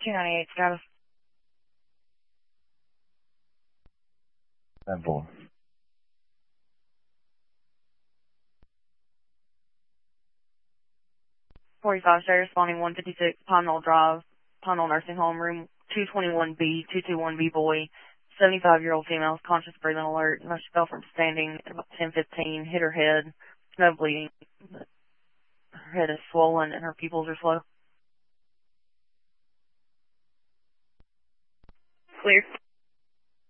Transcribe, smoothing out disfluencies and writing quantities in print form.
298 status. 10-4. 45 stairs, responding 156, Pine Knoll Drive, Pine Knoll Nursing Home, room 221B, 221B boy, 75-year-old female, conscious breathing alert. She fell from standing at about 10:15, hit her head, no bleeding. Her head is swollen and her pupils are slow. Clear.